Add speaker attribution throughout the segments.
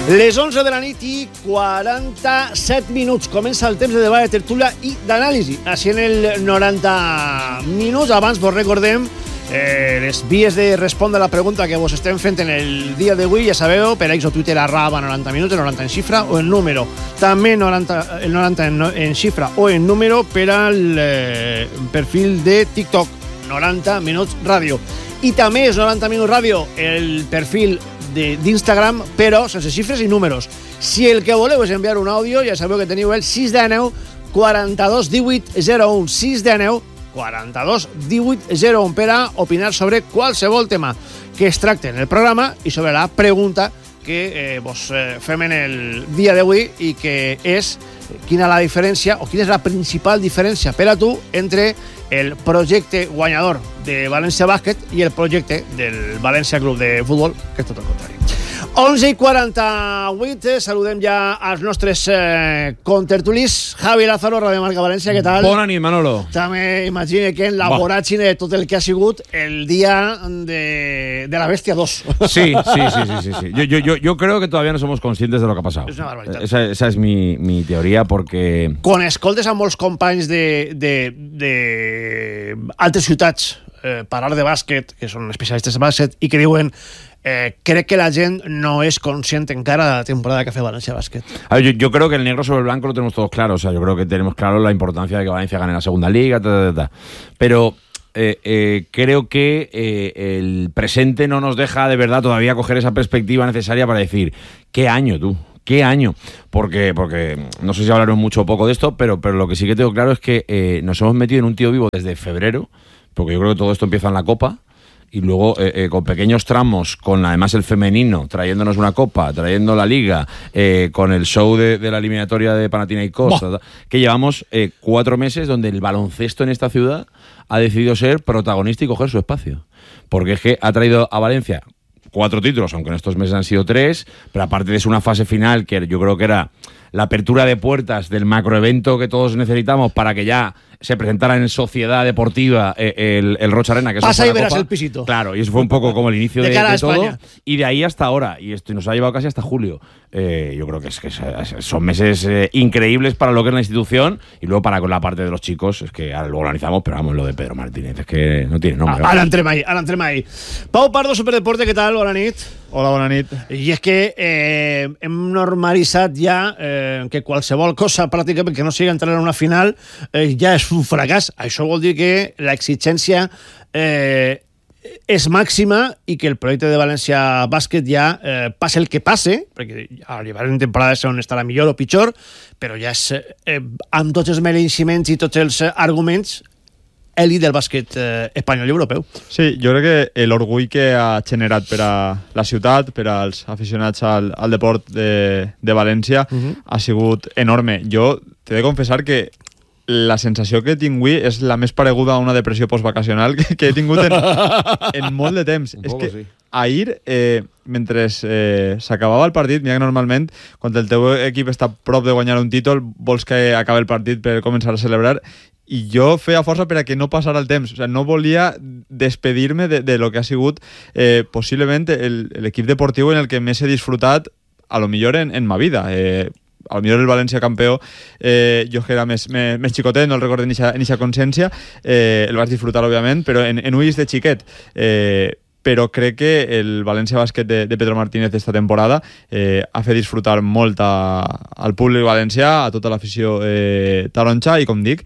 Speaker 1: Les 11 de la nit i 47 minuts. Comença el temps de debat, de tertúlia i d'anàlisi. Així en el 90 minuts. Abans vos recordem les vies de respondre a la pregunta que vos estem fent en el dia d'avui. Ja sabeu, per X o Twitter @90 minuts, el 90 en xifra o en número. També el 90 en xifra o en número per al perfil de TikTok, 90 minuts ràdio. I també és 90 minuts ràdio el perfil d'Instagram, però sense xifres i números. Si el que voleu és enviar un àudio, ja sabeu que teniu el 619 42 18 01, 619 42 18 01 per a opinar sobre qualsevol tema que es tracte en el programa i sobre la pregunta que vos fem en el dia d'avui i que és quina la diferència o quina és la principal diferència per a tu entre el projecte guanyador de València Bàsquet i el projecte del València Club de Futbol, que és tot el contrari. 11:48, saludem ja als nostres contertulis. Javi Lázaro, Radio Marca València, què tal?
Speaker 2: Bona nit, Manolo.
Speaker 1: També imagine que en la voràgine de tot el que ha sigut el dia de la Bèstia 2.
Speaker 2: Sí. Yo creo que todavía no somos conscientes de lo que ha pasado.
Speaker 1: Es una barbaridad.
Speaker 2: Esa es mi teoría, porque...
Speaker 1: Quan escoltes a molts companys de altres ciutats parlar de bàsquet, que són especialistes de bàsquet, i que diuen crec que la gent no es consciente encara de la temporada que hace Valencia Basket.
Speaker 2: A ver, yo creo que el negro sobre el blanco lo tenemos todos claro. O sea, yo creo que tenemos claro la importancia de que Valencia gane la segunda liga, pero creo que el presente no nos deja de verdad todavía coger esa perspectiva necesaria para decir ¿qué año tú? ¿Qué año? Porque no sé si hablaron mucho o poco de esto, pero lo que sí que tengo claro es que nos hemos metido en un tío vivo desde febrero, porque yo creo que todo esto empieza en la Copa. Y luego con pequeños tramos, con además el femenino, trayéndonos una copa, trayendo la liga, con el show de la eliminatoria de Panathinaikos, que llevamos 4 meses donde el baloncesto en esta ciudad ha decidido ser protagonista y coger su espacio. Porque es que ha traído a Valencia 4 títulos, aunque en estos meses han sido 3, pero aparte de eso una fase final que yo creo que era la apertura de puertas del macroevento que todos necesitamos para que ya se presentara en Sociedad Deportiva el Rocha Arena, que
Speaker 1: pasa
Speaker 2: es
Speaker 1: y verás el pisito.
Speaker 2: Claro, y eso fue un poco como el inicio de todo, y de ahí hasta ahora, y esto nos ha llevado casi hasta julio. Yo creo que son meses increíbles para lo que es la institución, y luego para con la parte de los chicos, es que ahora lo organizamos, pero vamos, lo de Pedro Martínez, es que no tiene nombre.
Speaker 1: Ara entrem ahí. Pau Pardo, Superdeporte, què tal? Bona nit.
Speaker 3: Hola, bona nit.
Speaker 1: I és que hem normalitzat ja que qualsevol cosa pràcticament que no sigui entrar en una final ja és un fracàs. Això vol dir que l'exigència és màxima i que el projecte de València Bàsquet ja passe el que passe, perquè arribarà en temporades on estarà millor o pitjor, però ja és amb tots els mereixements i tots els arguments elit del bàsquet espanyol i europeu.
Speaker 3: Sí, jo crec que l'orgull que ha generat per a la ciutat, per als aficionats al deport de València, ha sigut enorme. Jo t'he de confessar que la sensació que tinc avui és la més pareguda a una depressió postvacacional que he tingut en molt de temps. És que sí. Ahir, mentre s'acabava el partit, mira que normalment, quan el teu equip està a prop de guanyar un títol, vols que acabi el partit per començar a celebrar, i jo feia força per a que no passara el temps. O sigui, no volia despedir-me de lo que ha sigut possiblement l'equip deportiu en el que més he disfrutat, a lo millor en ma vida. A lo millor el València campió, jo que era més xicotet, no el recordo en eixa consciència, el vaig disfrutar, òbviament, però en ulls de xiquet. Però crec que el València Bàsquet de Pedro Martínez d'esta temporada ha fet disfrutar molt al públic valencià, a tota l'afició taronja, i com dic,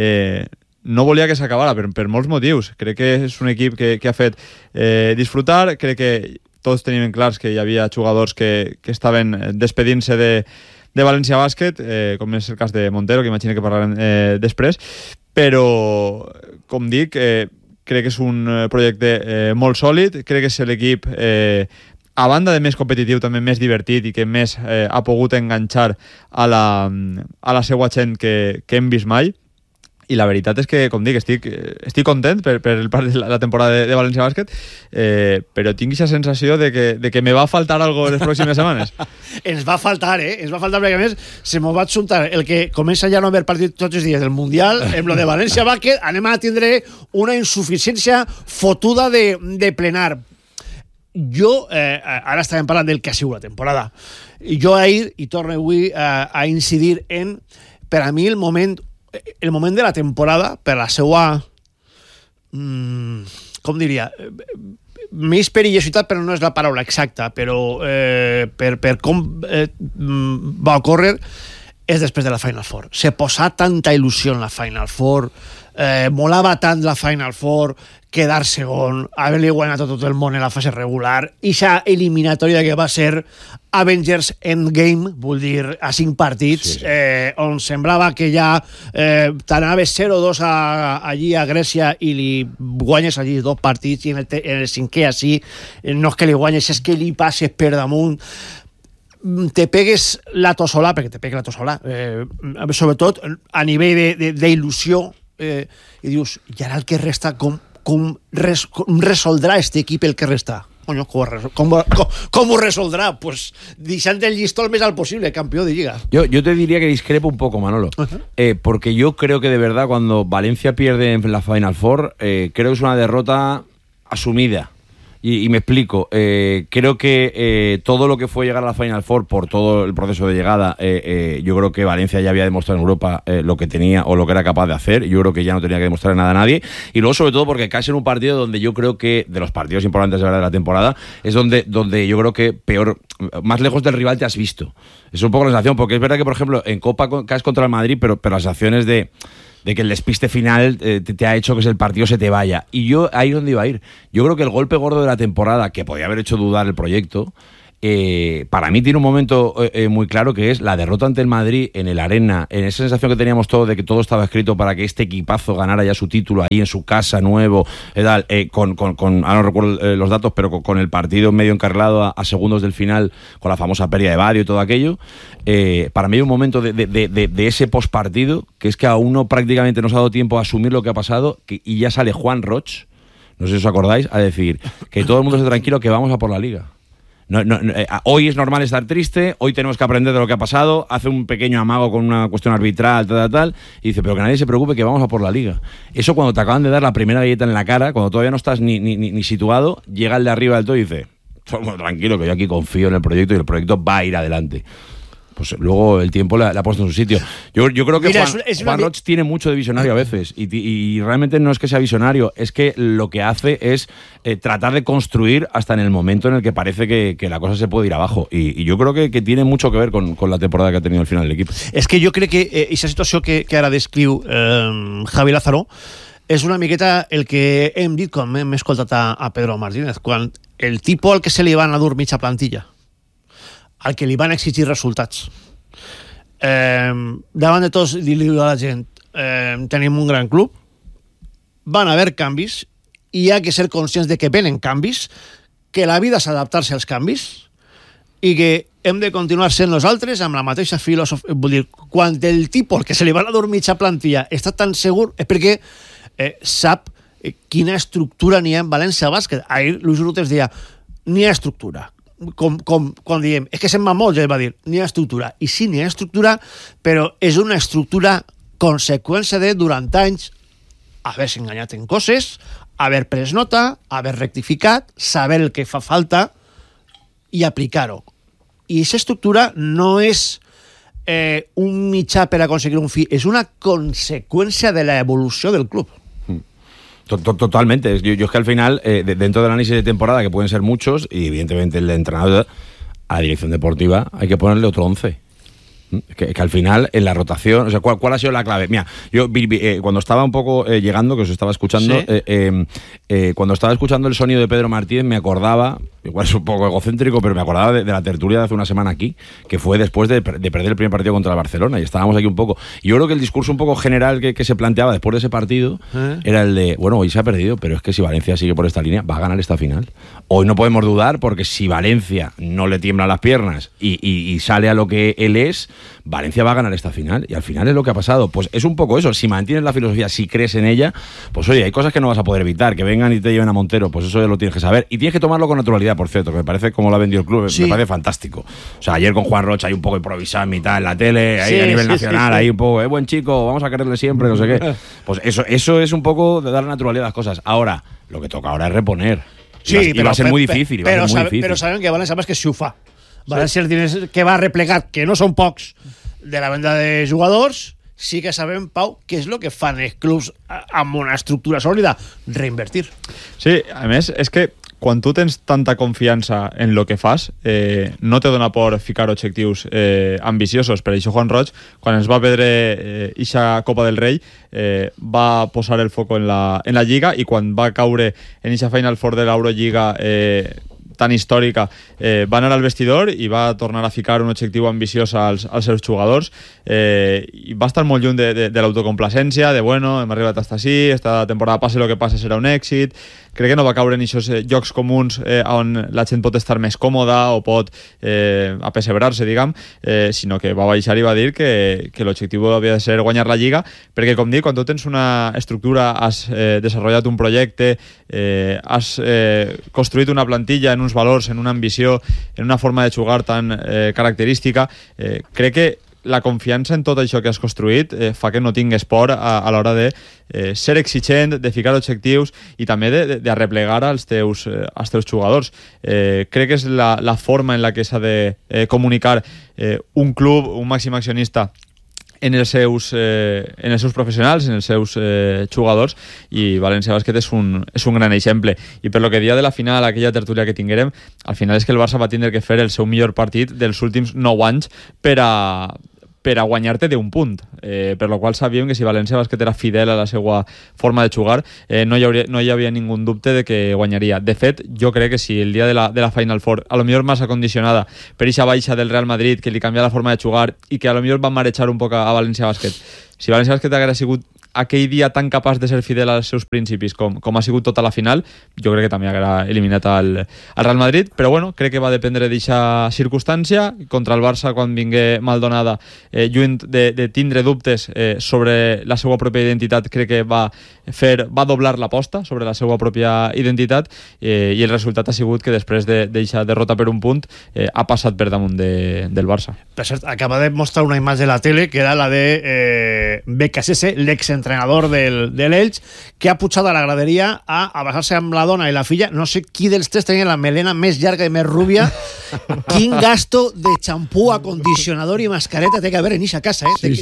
Speaker 3: no volia que s'acabara per molts motius. Crec que és un equip que ha fet disfrutar, crec que tots tenim clars que hi havia jugadors que estaven despedint-se de València Bàsquet, com és el cas de Montero, que imagino que parlarem després, però, com dic, crec que és un projecte molt sòlid, crec que és l'equip, a banda de més competitiu, també més divertit i que més ha pogut enganxar a la seva gent que hem vist mai. I la veritat és que, com dic, estic content per la temporada de València Bàsquet, però tinc aquesta sensació de que me va faltar algo les pròximes setmanes.
Speaker 1: Ens va faltar, Ens va faltar, perquè a més se m'ho va adjuntar el que comença ja a no haver partit tots els dies del Mundial, amb lo de València Bàsquet, anem a tindre una insuficiència fotuda de plenar. jo, ara estàvem parlant del que ha sigut la temporada, jo ahir, i torno avui a incidir en, per a mi, el moment de la temporada, per la seva, com diria, més perillositat, però no és la paraula exacta, però per com va ocórrer, és després de la Final Four. Se posà tanta il·lusió en la Final Four, molava tant la Final Four, quedar segon, haver-li guanyat a tot el món en la fase regular, i aquesta eliminatòria que va ser Avengers Endgame, vull dir, a 5 partits, sí. On semblava que ja t'anaves 0-2 allí a Grècia i li guanyes allí 2 partits, i en el cinquè així, no és que li guanyes, és que li passes per damunt, te pegues la tossola, perquè te pegues la tossola, sobretot a nivell d'il·lusió, i dius, i ara el que resta, com resoldrà este equip el que resta? Coño, com ho resoldrà? Pues deixant el llistó el més alt possible, campeón de Lliga.
Speaker 2: Yo te diría que discrepo un poco, Manolo, porque yo creo que de verdad cuando Valencia pierde en la Final Four, creo que es una derrota asumida. Y me explico, creo que todo lo que fue llegar a la Final Four por todo el proceso de llegada, yo creo que Valencia ya había demostrado en Europa lo que tenía o lo que era capaz de hacer. Yo creo que ya no tenía que demostrar nada a nadie. Y luego, sobre todo, porque caes en un partido donde yo creo que, de los partidos importantes de la temporada, es donde yo creo que peor, más lejos del rival te has visto. Es un poco la sensación, porque es verdad que, por ejemplo, en Copa caes contra el Madrid, pero las sensaciones de que el despiste final te ha hecho que el partido se te vaya. Y yo, ahí es donde iba a ir. Yo creo que el golpe gordo de la temporada, que podía haber hecho dudar el proyecto, para mí tiene un momento muy claro, que es la derrota ante el Madrid en el Arena, en esa sensación que teníamos todos de que todo estaba escrito para que este equipazo ganara ya su título ahí en su casa, nuevo, ahora no recuerdo los datos, pero con el partido medio encarrilado a segundos del final, con la famosa pérdida de Badio y todo aquello. Para mí hay un momento de ese postpartido, que es que a uno prácticamente nos ha dado tiempo a asumir lo que ha pasado, y ya sale Juan Roch, no sé si os acordáis, a decir que todo el mundo esté tranquilo, que vamos a por la Liga. Hoy es normal estar triste, hoy tenemos que aprender de lo que ha pasado, hace un pequeño amago con una cuestión arbitral, tal, y dice, pero que nadie se preocupe, que vamos a por la Liga. Eso, cuando te acaban de dar la primera galleta en la cara, cuando todavía no estás ni situado, llega el de arriba del todo y dice, tranquilo, que yo aquí confío en el proyecto y el proyecto va a ir adelante. Pues luego el tiempo le ha puesto en su sitio. Yo creo que Juan Roch tiene mucho de visionario a veces, y realmente no es que sea visionario, es que lo que hace es tratar de construir hasta en el momento en el que parece que la cosa se puede ir abajo, y yo creo que tiene mucho que ver con la temporada que ha tenido al final el equipo.
Speaker 1: És que jo crec que aquesta situació que ara descriu Javi Lázaro és una miqueta el que hem dit quan hem escoltat a Pedro Martínez, quan el tipus al que se li van a dur mitja plantilla, al que li van exigir resultats, davant de tots dir-li a la gent, tenim un gran club, van haver canvis, i hi ha que ser conscients de que venen canvis, que la vida és adaptar-se als canvis, i que hem de continuar sent nosaltres amb la mateixa filosofia. Vull dir, quan el tipus al que se li van a dur mitja plantilla està tan segur, és perquè sap quina estructura n'hi ha en València Bàsquet. Ahir Luis Rutes deia, n'hi ha estructura. Com diem, és que se'n va molt, ja va dir, n'hi ha estructura. I sí, n'hi ha estructura, però és una estructura conseqüència de, durant anys, haver-se enganyat en coses, haver pres nota, haver rectificat, saber el que fa falta i aplicar-ho. I aquesta estructura no és un mitjà per aconseguir un fi, és una conseqüència de l'evolució del club.
Speaker 2: Totalmente. Yo es que al final, dentro del análisis de temporada, que pueden ser muchos, y evidentemente el entrenador, a la dirección deportiva hay que ponerle otro 11. Que al final, en la rotación, o sea, ¿cuál ha sido la clave? Mira, yo cuando estaba un poco llegando, que os estaba escuchando, ¿sí? Cuando estaba escuchando el sonido de Pedro Martínez, me acordaba, igual es un poco egocéntrico, pero me acordaba de la tertulia de hace una semana aquí, que fue después de perder el primer partido contra el Barcelona, y estábamos aquí un poco. Y yo creo que el discurso un poco general que se planteaba después de ese partido era el de, bueno, hoy se ha perdido, pero es que si Valencia sigue por esta línea, va a ganar esta final. Hoy no podemos dudar, porque si Valencia no le tiemblan las piernas y sale a lo que él es, Valencia va a ganar esta final, y al final es lo que ha pasado. Pues es un poco eso, si mantienes la filosofía, si crees en ella, pues oye, hay cosas que no vas a poder evitar, que vengan y te lleven a Montero, pues eso ya lo tienes que saber, y tienes que tomarlo con naturalidad, por cierto, que me parece como lo ha vendido el club, sí. Me parece fantástico. O sea, ayer con Juan Rocha hay un poco improvisado en mitad en la tele, ahí a nivel nacional, ahí un poco, buen chico, vamos a quererle siempre, no sé qué. Pues eso es un poco de dar naturalidad a las cosas. Ahora, lo que toca ahora es reponer.
Speaker 1: Sí,
Speaker 2: i va ser molt difícil.
Speaker 1: Però sabem que València més que si ho fa. València els diners que va replegar, que no són pocs, de la venda de jugadors, sí que sabem, Pau, què és el que fan els clubs amb una estructura sòlida? Reinvertir.
Speaker 3: Sí, a més, és que quan tu tens tanta confiança en lo que fas, no te dona por ficar objectius ambiciosos. Per això Juan Roig, quan ens va perdre ixa Copa del Rei, va posar el foco en la Lliga, i quan va caure en ixa Final Four de l'Eurolliga tan històrica, va anar al vestidor i va tornar a ficar un objectiu ambiciós als seus jugadors, i va estar molt lluny de l'autocomplacència, de bueno, hem arribat fins ací, esta temporada passe el que passe serà un èxit. Crec que no va caure en aquests llocs comuns on la gent pot estar més còmoda o pot apesebrar-se, diguem, sinó que va baixar i va dir que l'objectiu havia de ser guanyar la Lliga, perquè, com dic, quan tu tens una estructura, has desenvolupat un projecte, has construït una plantilla en uns valors, en una ambició, en una forma de jugar tan característica, crec que la confiança en tot això que has construït fa que no tingues por a l'hora de ser exigent, de ficar objectius i també de arreplegar als teus jugadors. Crec que és la forma en la que s'ha de comunicar un club, un màxim accionista, en els seus professionals, en els seus jugadors, i València Bàsquet és un gran exemple. I per lo que dia de la final, aquella tertúlia que tinguérem, al final és que el Barça va tindre que fer el seu millor partit dels últims 9 anys per a guanyar-te d'un punt, per la qual sabíem que si València Bàsquet era fidel a la seva forma de jugar, no hi havia ningú dubte de que guanyaria. De fet, jo crec que si el dia de la Final Four, a lo millor massa condicionada per eixa baixa del Real Madrid, que li canvia la forma de jugar i que a lo millor va marejar un poc a València Bàsquet, si València Bàsquet haguera sigut aquell dia tan capaç de ser fidel als seus principis com ha sigut tota la final, jo crec que també haguera eliminat al Real Madrid, però bueno, crec que va dependre d'eixa circumstància. Contra el Barça, quan vingué Maldonada, lluny de tindre dubtes sobre la seva pròpia identitat, crec que va doblar l'aposta sobre la seva pròpia identitat, i el resultat ha sigut que després d'eixa derrota per un punt ha passat per damunt del Barça.
Speaker 1: Per cert, acaba de mostrar una imatge de la tele que era la de BKSS, l'exentrenador de l'Elx, que ha pujat a la graderia a abraçar-se amb la dona i la filla. No sé qui dels tres tenia la melena més llarga i més rúbia. Quin gasto de xampú, acondicionador i mascareta té que haver en eixa casa, eh? Sí.